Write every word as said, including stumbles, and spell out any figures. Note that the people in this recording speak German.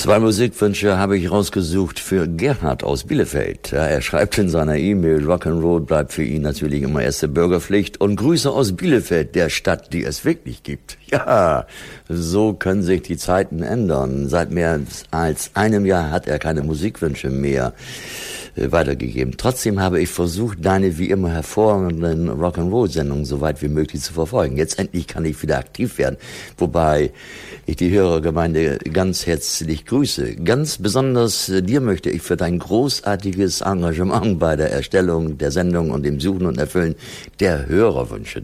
Zwei Musikwünsche habe ich rausgesucht für Gerhard aus Bielefeld. Ja, er schreibt in seiner E-Mail, Rock'n'Roll bleibt für ihn natürlich immer erste Bürgerpflicht und Grüße aus Bielefeld, der Stadt, die es wirklich gibt. Ja, so können sich die Zeiten ändern. Seit mehr als einem Jahr hat er keine Musikwünsche mehr äh, weitergegeben. Trotzdem habe ich versucht, deine wie immer hervorragenden Rock'n'Roll-Sendungen so weit wie möglich zu verfolgen. Jetzt endlich kann ich wieder aktiv werden, wobei ich die Hörergemeinde ganz herzlich grüße. Ganz besonders äh, dir möchte ich für dein großartiges Engagement bei der Erstellung der Sendung und dem Suchen und Erfüllen der Hörerwünsche